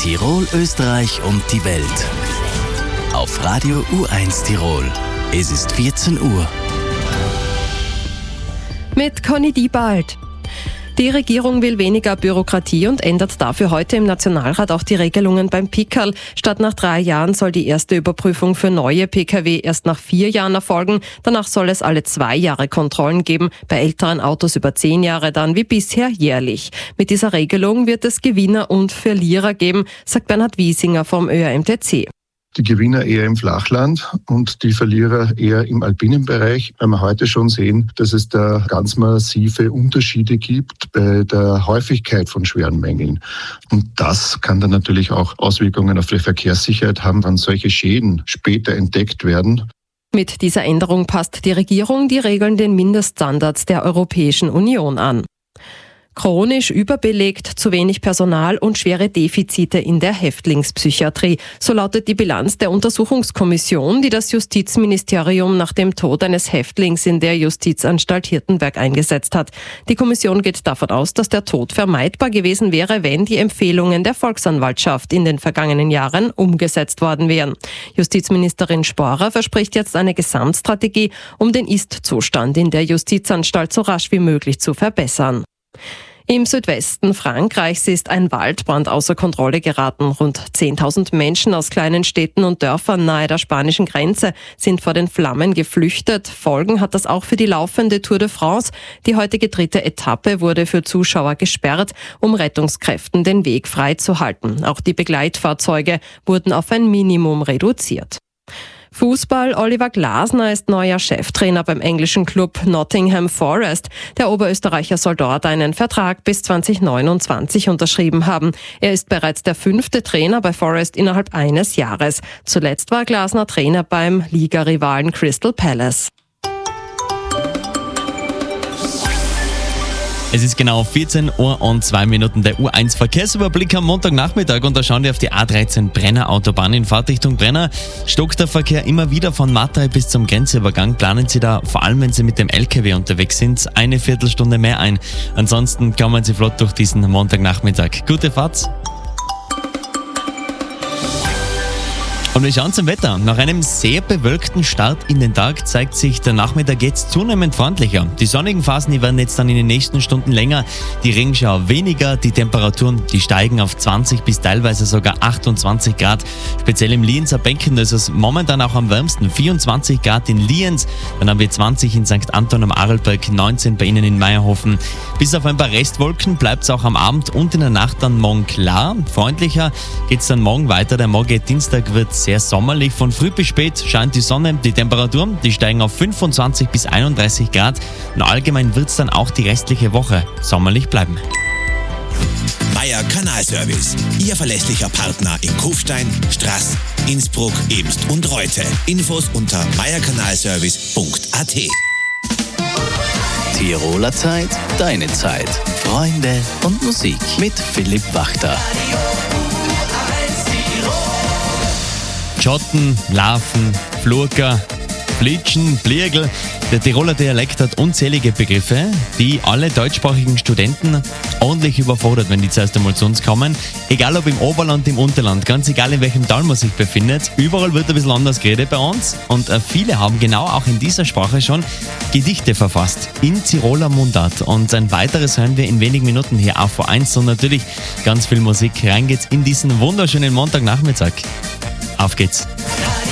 Tirol, Österreich und die Welt. Auf Radio U1 Tirol. Es ist 14 Uhr. Mit Conny Diebald. Die Regierung will weniger Bürokratie und ändert dafür heute im Nationalrat auch die Regelungen beim Pickerl. Statt nach 3 Jahren soll die erste Überprüfung für neue Pkw erst nach 4 Jahren erfolgen. Danach soll es alle 2 Jahre Kontrollen geben, bei älteren Autos über 10 Jahre dann wie bisher jährlich. Mit dieser Regelung wird es Gewinner und Verlierer geben, sagt Bernhard Wiesinger vom ÖAMTC. Die Gewinner eher im Flachland und die Verlierer eher im alpinen Bereich, weil wir heute schon sehen, dass es da ganz massive Unterschiede gibt bei der Häufigkeit von schweren Mängeln. Und das kann dann natürlich auch Auswirkungen auf die Verkehrssicherheit haben, wenn solche Schäden später entdeckt werden. Mit dieser Änderung passt die Regierung die Regeln den Mindeststandards der Europäischen Union an. Chronisch überbelegt, zu wenig Personal und schwere Defizite in der Häftlingspsychiatrie. So lautet die Bilanz der Untersuchungskommission, die das Justizministerium nach dem Tod eines Häftlings in der Justizanstalt Hirtenberg eingesetzt hat. Die Kommission geht davon aus, dass der Tod vermeidbar gewesen wäre, wenn die Empfehlungen der Volksanwaltschaft in den vergangenen Jahren umgesetzt worden wären. Justizministerin Sporer verspricht jetzt eine Gesamtstrategie, um den Ist-Zustand in der Justizanstalt so rasch wie möglich zu verbessern. Im Südwesten Frankreichs ist ein Waldbrand außer Kontrolle geraten. Rund 10.000 Menschen aus kleinen Städten und Dörfern nahe der spanischen Grenze sind vor den Flammen geflüchtet. Folgen hat das auch für die laufende Tour de France. Die heutige 3. Etappe wurde für Zuschauer gesperrt, um Rettungskräften den Weg freizuhalten. Auch die Begleitfahrzeuge wurden auf ein Minimum reduziert. Fußball: Oliver Glasner ist neuer Cheftrainer beim englischen Club Nottingham Forest. Der Oberösterreicher soll dort einen Vertrag bis 2029 unterschrieben haben. Er ist bereits der 5. Trainer bei Forest innerhalb eines Jahres. Zuletzt war Glasner Trainer beim Ligarivalen Crystal Palace. Es ist genau 14 Uhr und 2 Minuten, der U1 Verkehrsüberblick am Montagnachmittag, und da schauen wir auf die A13 Brenner Autobahn in Fahrtrichtung Brenner. Stockt der Verkehr immer wieder von Mattei bis zum Grenzübergang. Planen Sie da, vor allem wenn Sie mit dem LKW unterwegs sind, eine Viertelstunde mehr ein. Ansonsten kommen Sie flott durch diesen Montagnachmittag. Gute Fahrt! Und wir schauen zum Wetter. Nach einem sehr bewölkten Start in den Tag zeigt sich der Nachmittag jetzt zunehmend freundlicher. Die sonnigen Phasen, die werden jetzt dann in den nächsten Stunden länger, die Regenschauer weniger, die Temperaturen, die steigen auf 20 bis teilweise sogar 28 Grad. Speziell im Lienzer Becken, da ist es momentan auch am wärmsten. 24 Grad in Lienz, dann haben wir 20 in St. Anton am Arlberg, 19 bei Ihnen in Meierhofen. Bis auf ein paar Restwolken bleibt es auch am Abend und in der Nacht dann morgen klar. Freundlicher geht es dann morgen weiter. Der morgige Dienstag wird sehr sommerlich. Von früh bis spät scheint die Sonne. Die Temperaturen, die steigen auf 25 bis 31 Grad. Und allgemein wird es dann auch die restliche Woche sommerlich bleiben. Meier Kanalservice. Ihr verlässlicher Partner in Kufstein, Straß, Innsbruck, Eemst und Reute. Infos unter meierkanalservice.at. Tiroler Zeit, deine Zeit. Freunde und Musik mit Philipp Wachter. Schotten, Larven, Flurker, Flitschen, Bliergel. Der Tiroler Dialekt hat unzählige Begriffe, die alle deutschsprachigen Studenten ordentlich überfordert, wenn die zuerst einmal zu uns kommen. Egal ob im Oberland, im Unterland, ganz egal in welchem Tal man sich befindet, überall wird ein bisschen anders geredet bei uns. Und viele haben genau auch in dieser Sprache schon Gedichte verfasst, in Tiroler Mundart. Und ein weiteres hören wir in wenigen Minuten hier auf V1 und natürlich ganz viel Musik. Rein geht's in diesen wunderschönen Montagnachmittag. Auf geht's!